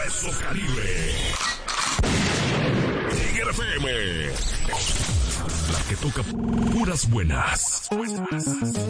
Expreso Caribe. Tiger FM. La que toca puras buenas.